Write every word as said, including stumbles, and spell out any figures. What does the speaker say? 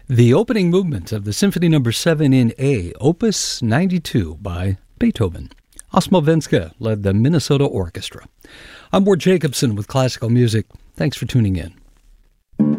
The opening movement of the Symphony Number seven in A, Opus ninety-two by Beethoven. Osmo Venska led the Minnesota Orchestra. I'm Ward Jacobson with Classical Music. Thanks for tuning in.